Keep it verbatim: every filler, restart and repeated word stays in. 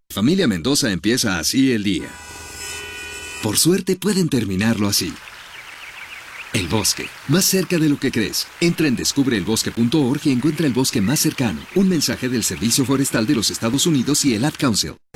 Familia Mendoza empieza así el día. Por suerte pueden terminarlo así. El bosque, más cerca de lo que crees. Entra en descubre el bosque punto org y encuentra el bosque más cercano. Un mensaje del Servicio Forestal de los Estados Unidos y el Ad Council.